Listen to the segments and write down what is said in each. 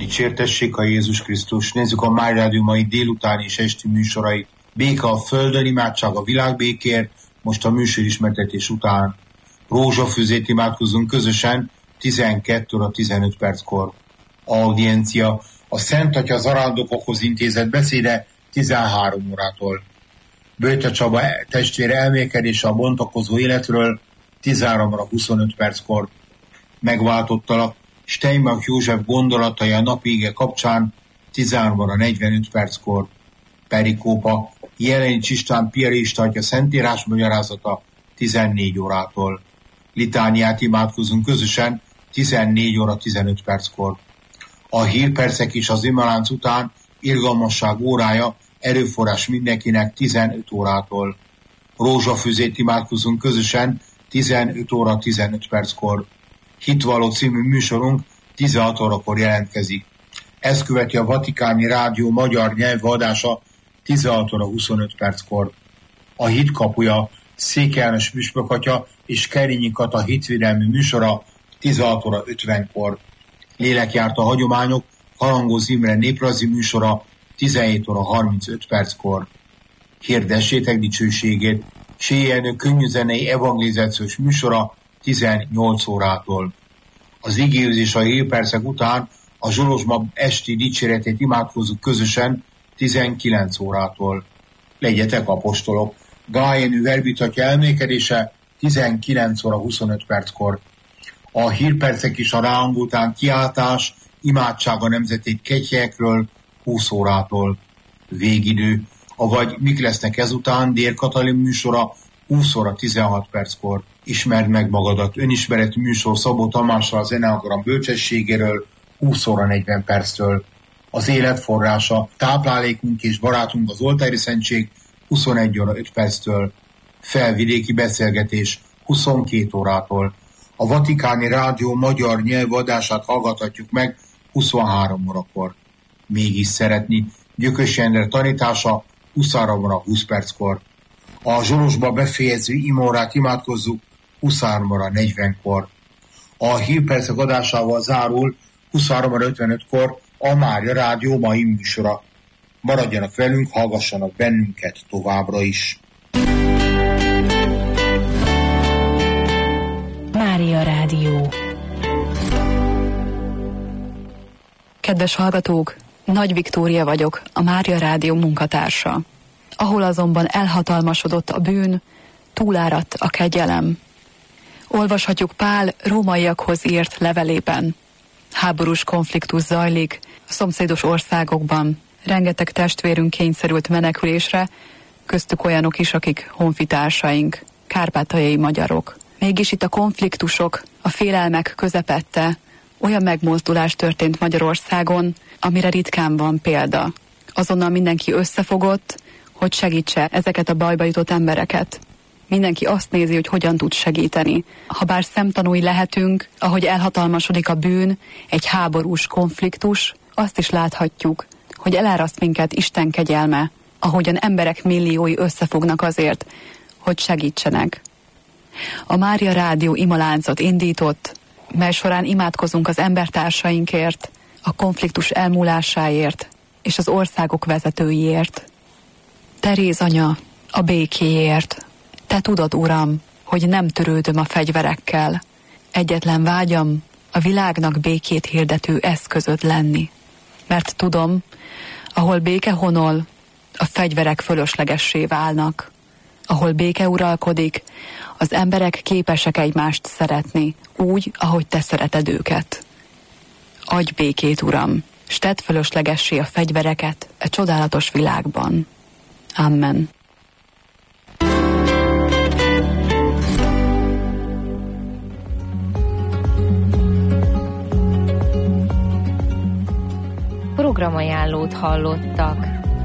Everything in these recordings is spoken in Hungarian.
Dicsértessék a Jézus Krisztus! Nézzük a Mária Rádió mai délutáni és esti műsorait. Béke a földön, imádság a világbékért, most a műsorismertetés után. Rózsafüzét imádkozunk közösen 12 óra 15 perckor. Audiencia a Szent Atya zarándokokhoz intézett beszéde 13 órától. Böjte Csaba testvére elmélkedése a bontakozó életről 13 óra 25 perckor. Megváltottalak Steinbach József gondolatai a napi ige kapcsán 13 óra 45 perckor. Perikópa Jelenics István piarista atya szentírás magyarázata 14 órától. Litániát imádkozunk közösen 14 óra 15 perckor. A hírpercek is az imalánc után irgalmasság órája, erőforrás mindenkinek 15 órától. Rózsafüzét imádkozunk közösen 15 óra 15 perckor. Hitvalló című műsorunk 16 órakor jelentkezik. Ezt követi a Vatikáni Rádió magyar nyelvű adása 16 óra 25 perckor. A Hit kapuja Székely János püspök atya és Kerényi Kata hitvédelmi műsora 16 óra 50-kor. Lélekjárta hagyományok Harangos Imre néprajzi műsora 17 óra 35 perckor. Hirdessétek dicsőségét Séjenő könnyűzenei evangelizációs műsora 18 órától. Az igézés a hírpercek után a Zsolozsma esti dicséretét imádkozzuk közösen 19 órától. Legyetek apostolok! Gájenű verbitatja elmékedése 19 óra 25 perckor. A hírpercek is a ráng után kiáltás, imádság a nemzeti ketyekről 20 órától. Végidő, avagy mik lesznek ezután, Dér Katalin műsora 20 óra 16 perckor. Ismerd meg magadat, önismereti műsor Szabó Tamással az Enneagram bölcsességéről 20 óra 40 perctől. Az élet forrása, táplálékunk és barátunk az Oltári Szentség 21 óra 5 perctől. Felvidéki beszélgetés 22 órától. A Vatikáni Rádió magyar nyelvű adását hallgathatjuk meg 23 órakor. Mégis szeretni, Gyökös Endre tanítása 23 óra 20 perckor. A Zsolozsba befejező imórát imádkozzuk 23 óra 40-kor. A hírpercek adásával zárul 23 óra 55-kor a Mária Rádió mai műsora. Maradjanak velünk, hallgassanak bennünket továbbra is. Mária Rádió. Kedves hallgatók, Nagy Viktória vagyok, a Mária Rádió munkatársa. Ahol azonban elhatalmasodott a bűn, túláradt a kegyelem. Olvashatjuk Pál rómaiakhoz írt levelében. Háborús konfliktus zajlik a szomszédos országokban. Rengeteg testvérünk kényszerült menekülésre, köztük olyanok is, akik honfitársaink, kárpátaljai magyarok. Mégis itt a konfliktusok, a félelmek közepette olyan megmozdulás történt Magyarországon, amire ritkán van példa. Azonnal mindenki összefogott, hogy segítse ezeket a bajba jutott embereket. Mindenki azt nézi, hogy hogyan tud segíteni. Habár szemtanúi lehetünk, ahogy elhatalmasodik a bűn, egy háborús konfliktus, azt is láthatjuk, hogy eláraszt minket Isten kegyelme, ahogyan emberek milliói összefognak azért, hogy segítsenek. A Mária Rádió imaláncot indított, mely során imádkozunk az embertársainkért, a konfliktus elmúlásáért és az országok vezetőiért. Teréz anya, a békéért. Te tudod, Uram, hogy nem törődöm a fegyverekkel. Egyetlen vágyam a világnak békét hirdető eszközöd lenni. Mert tudom, ahol béke honol, a fegyverek fölöslegessé válnak. Ahol béke uralkodik, az emberek képesek egymást szeretni, úgy, ahogy te szereted őket. Adj békét, Uram, s tedd fölöslegessé a fegyvereket e csodálatos világban. Amen. Programajánlót hallottak.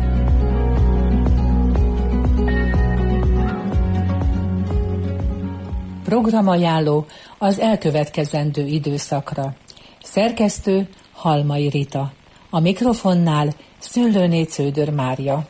Programajánló az elkövetkezendő időszakra. Szerkesztő Halmai Rita. A mikrofonnál Szőlőné Cződör Mária.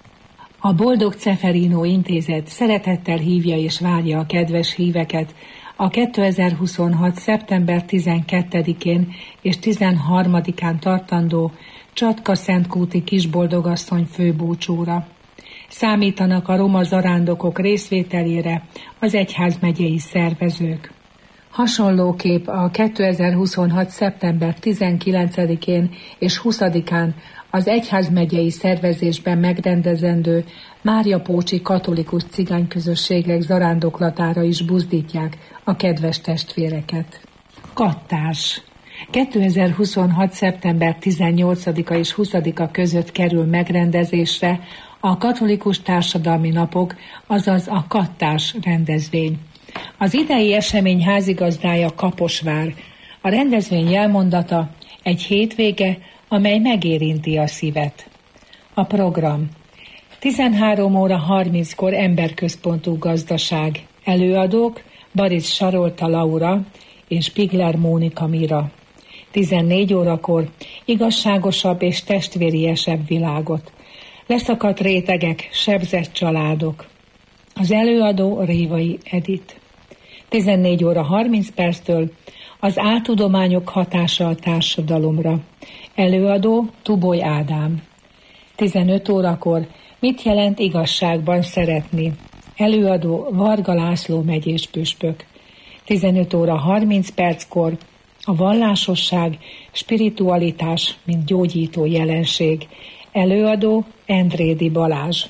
A Boldog Ceferino Intézet szeretettel hívja és várja a kedves híveket A 2026. szeptember 12-én és 13-án tartandó Csatka-Szentkúti Kisboldogasszony főbúcsúra. Számítanak a roma zarándokok részvételére az egyházmegyei szervezők. Hasonlóképp a 2026. szeptember 19-én és 20-án az egyházmegyei szervezésben megrendezendő Máriapócsi katolikus cigányközösségek zarándoklatára is buzdítják a kedves testvéreket. Kattás. 2026. szeptember 18-a és 20-a között kerül megrendezésre a Katolikus Társadalmi Napok, azaz a Kattás rendezvény. Az idei esemény házigazdája Kaposvár. A rendezvény jelmondata egy hétvége, amely megérinti a szívet. A program: 13 óra 30-kor emberközpontú gazdaság. Előadók Barics Sarolta Laura és Pigler Mónika Mira. 14 órakor igazságosabb és testvériesebb világot. Leszakadt rétegek, sebzett családok. Az előadó Révai Edith. 14 óra 30 perctől az áltudományok hatása a társadalomra. Előadó Tuboly Ádám. 15 órakor mit jelent igazságban szeretni? Előadó Varga László megyés püspök. 15 óra 30 perckor a vallásosság, spiritualitás, mint gyógyító jelenség. Előadó Endrédi Balázs.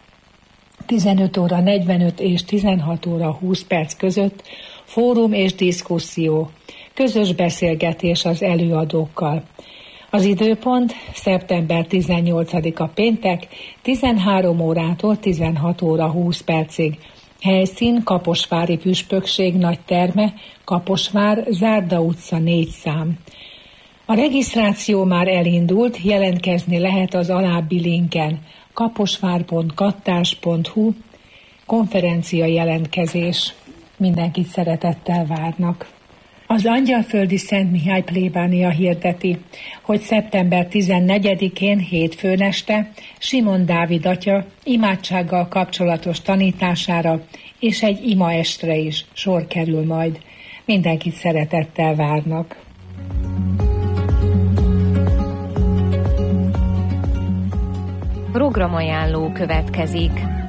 15 óra 45 és 16 óra 20 perc között fórum és diszkuszió, közös beszélgetés az előadókkal. Az időpont szeptember 18-a péntek 13 órától 16 óra 20 percig. Helyszín Kaposvári Püspökség nagyterme, Kaposvár, Zárda utca 4 szám. A regisztráció már elindult, jelentkezni lehet az alábbi linken: kaposvár.kattás.hu, konferencia jelentkezés. Mindenkit szeretettel várnak. Az Angyalföldi Szent Mihály plébánia hirdeti, hogy szeptember 14-én hétfőn este Simon Dávid atya imádsággal kapcsolatos tanítására és egy imaestre is sor kerül majd. Mindenkit szeretettel várnak. Programajánló következik.